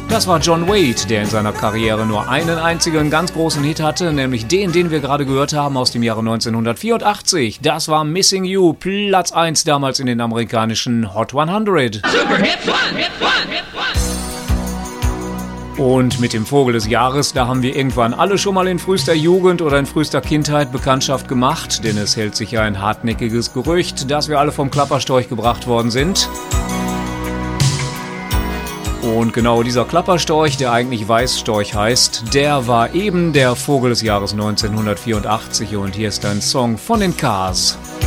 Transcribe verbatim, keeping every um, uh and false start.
Das war John Waite, der in seiner Karriere nur einen einzigen ganz großen Hit hatte, nämlich den, den wir gerade gehört haben aus dem Jahre neunzehnhundertvierundachtzig. Das war Missing You, Platz eins damals in den amerikanischen Hot hundert. Super Hit One, Hit One, Hit One. Und mit dem Vogel des Jahres, da haben wir irgendwann alle schon mal in frühester Jugend oder in frühester Kindheit Bekanntschaft gemacht, denn es hält sich ja ein hartnäckiges Gerücht, dass wir alle vom Klapperstorch gebracht worden sind. Und genau dieser Klapperstorch, der eigentlich Weißstorch heißt, der war eben der Vogel des Jahres neunzehnhundertvierundachtzig und hier ist ein Song von den Cars.